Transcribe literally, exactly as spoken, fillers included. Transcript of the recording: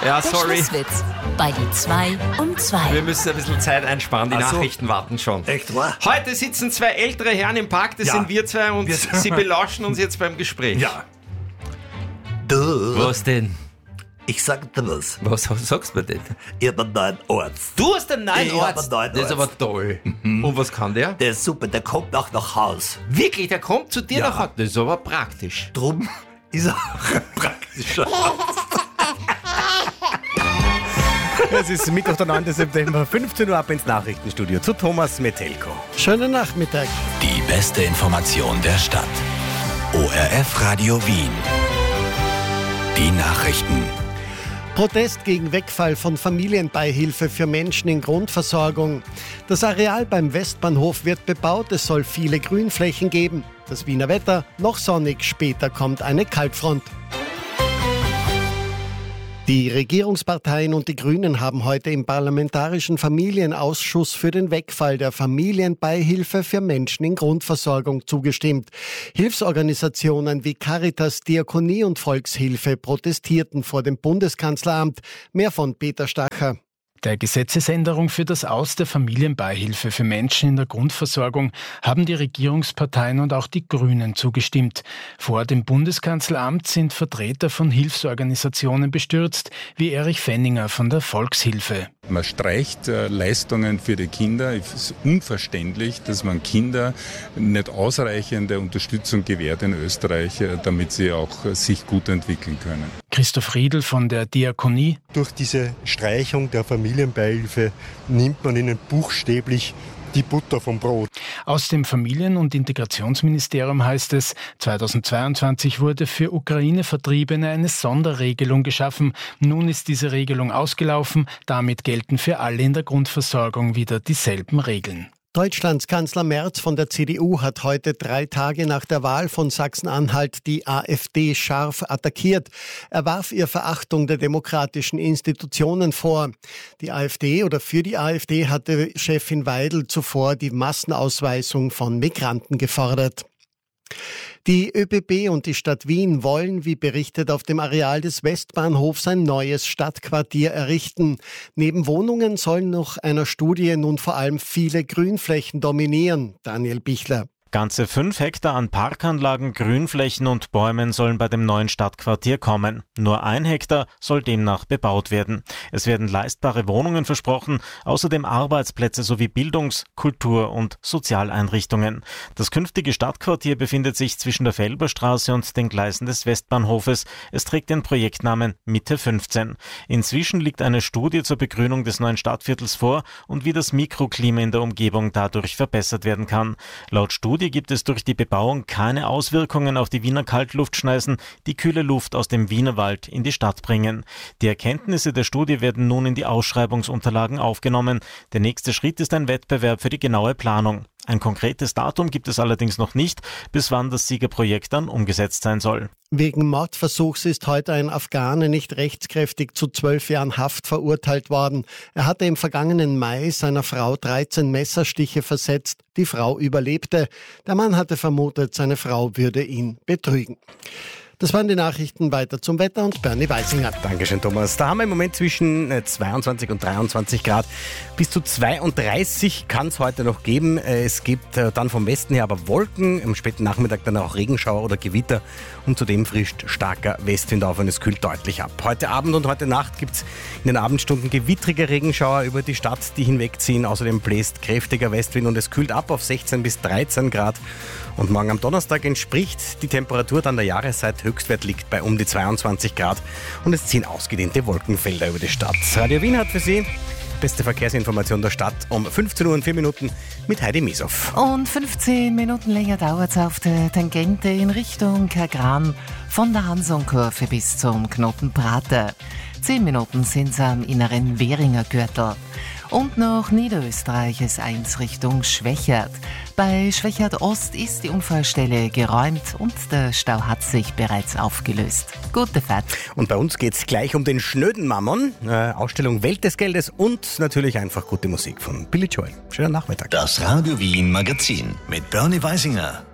Ja, Der sorry. Schlusswitz bei die zwei um zwei. Wir müssen ein bisschen Zeit einsparen, die Ach so. Nachrichten warten schon. Echt wahr? Heute sitzen zwei ältere Herren im Park, das Ja. sind wir zwei und Wir- sie belauschen uns jetzt beim Gespräch. Ja. Du, Was denn? ich sag dir was. Was sagst du mir denn? Ich hab einen neuen Arzt. Du hast einen neuen Ich hab Arzt. einen neuen Das ist Arzt. aber toll. Und was kann der? Der ist super, der kommt auch nach Haus. Wirklich, der kommt zu dir Ja. nach Hause. Das ist aber praktisch. Drum ist er auch ein praktischer Arzt. Es ist Mittwoch, der neunten September, fünfzehn Uhr, ab ins Nachrichtenstudio zu Thomas Metelko. Schönen Nachmittag. Die beste Information der Stadt. O R F Radio Wien. Die Nachrichten. Protest gegen Wegfall von Familienbeihilfe für Menschen in Grundversorgung. Das Areal beim Westbahnhof wird bebaut, es soll viele Grünflächen geben. Das Wiener Wetter noch sonnig, später kommt eine Kaltfront. Die Regierungsparteien und die Grünen haben heute im Parlamentarischen Familienausschuss für den Wegfall der Familienbeihilfe für Menschen in Grundversorgung zugestimmt. Hilfsorganisationen wie Caritas, Diakonie und Volkshilfe protestierten vor dem Bundeskanzleramt. Mehr von Peter Stacher. Der Gesetzesänderung für das Aus der Familienbeihilfe für Menschen in der Grundversorgung haben die Regierungsparteien und auch die Grünen zugestimmt. Vor dem Bundeskanzleramt sind Vertreter von Hilfsorganisationen bestürzt, wie Erich Fenninger von der Volkshilfe. Man streicht äh, Leistungen für die Kinder. Es ist unverständlich, dass man Kinder nicht ausreichende Unterstützung gewährt in Österreich, äh, damit sie auch äh, sich gut entwickeln können. Christoph Riedl von der Diakonie. Durch diese Streichung der Familienbeihilfe nimmt man ihnen buchstäblich die Butter vom Brot. Aus dem Familien- und Integrationsministerium heißt es, zweitausendzweiundzwanzig wurde für Ukraine-Vertriebene eine Sonderregelung geschaffen. Nun ist diese Regelung ausgelaufen. Damit gelten für alle in der Grundversorgung wieder dieselben Regeln. Deutschlands Kanzler Merz von der C D U hat heute drei Tage nach der Wahl von Sachsen-Anhalt die AfD scharf attackiert. Er warf ihr Verachtung der demokratischen Institutionen vor. Die AfD oder für die AfD hatte Chefin Weidel zuvor die Massenausweisung von Migranten gefordert. Die ÖBB und die Stadt Wien wollen, wie berichtet, auf dem Areal des Westbahnhofs ein neues Stadtquartier errichten. Neben Wohnungen sollen nach einer Studie nun vor allem viele Grünflächen dominieren. Daniel Bichler. Ganze fünf Hektar an Parkanlagen, Grünflächen und Bäumen sollen bei dem neuen Stadtquartier kommen. Nur ein Hektar soll demnach bebaut werden. Es werden leistbare Wohnungen versprochen, außerdem Arbeitsplätze sowie Bildungs-, Kultur- und Sozialeinrichtungen. Das künftige Stadtquartier befindet sich zwischen der Felberstraße und den Gleisen des Westbahnhofes. Es trägt den Projektnamen Mitte fünfzehn. Inzwischen liegt eine Studie zur Begrünung des neuen Stadtviertels vor und wie das Mikroklima in der Umgebung dadurch verbessert werden kann. Laut Studie gibt es durch die Bebauung keine Auswirkungen auf die Wiener Kaltluftschneisen, die kühle Luft aus dem Wienerwald in die Stadt bringen. Die Erkenntnisse der Studie werden nun in die Ausschreibungsunterlagen aufgenommen. Der nächste Schritt ist ein Wettbewerb für die genaue Planung. Ein konkretes Datum gibt es allerdings noch nicht, bis wann das Siegerprojekt dann umgesetzt sein soll. Wegen Mordversuchs ist heute ein Afghane nicht rechtskräftig zu zwölf Jahren Haft verurteilt worden. Er hatte im vergangenen Mai seiner Frau dreizehn Messerstiche versetzt. Die Frau überlebte. Der Mann hatte vermutet, seine Frau würde ihn betrügen. Das waren die Nachrichten. Weiter zum Wetter und Bernie Weisinger. Dankeschön, Thomas. Da haben wir im Moment zwischen zweiundzwanzig und dreiundzwanzig Grad. Bis zu zweiunddreißig kann es heute noch geben. Es gibt dann vom Westen her aber Wolken, am späten Nachmittag dann auch Regenschauer oder Gewitter und zudem frischt starker Westwind auf und es kühlt deutlich ab. Heute Abend und heute Nacht gibt es in den Abendstunden gewittrige Regenschauer über die Stadt, die hinwegziehen. Außerdem bläst kräftiger Westwind und es kühlt ab auf sechzehn bis dreizehn Grad. Und morgen am Donnerstag entspricht die Temperatur dann der Jahreszeit. Höchstwert liegt bei um die zweiundzwanzig Grad und es ziehen ausgedehnte Wolkenfelder über die Stadt. Radio Wien hat für Sie beste Verkehrsinformation der Stadt um fünfzehn Uhr und vier Minuten mit Heidi Miesow. Und fünfzehn Minuten länger dauert es auf der Tangente in Richtung Kergran von der Hansonkurve bis zum Knoten Prater. Zehn Minuten sind es am inneren Währinger Gürtel. Und nach Niederösterreich ist eins Richtung Schwächert. Bei Schwächert Ost ist die Unfallstelle geräumt und der Stau hat sich bereits aufgelöst. Gute Fahrt. Und bei uns geht es gleich um den schnöden Mammon, äh, Ausstellung Welt des Geldes und natürlich einfach gute Musik von Billy Joel. Schönen Nachmittag. Das Radio Wien Magazin mit Bernie Weisinger.